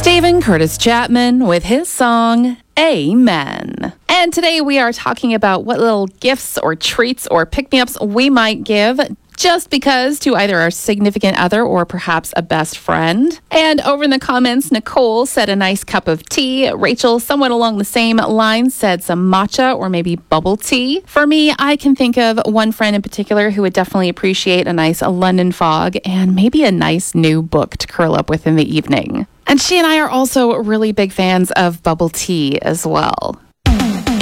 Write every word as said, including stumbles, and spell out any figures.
Stephen Curtis Chapman with his song, Amen. And today we are talking about what little gifts or treats or pick-me-ups we might give just because to either our significant other or perhaps a best friend. And over in the comments, Nicole said a nice cup of tea. Rachel, somewhat along the same lines, said some matcha or maybe bubble tea. For me, I can think of one friend in particular who would definitely appreciate a nice London fog and maybe a nice new book to curl up with in the evening. And she and I are also really big fans of bubble tea as well.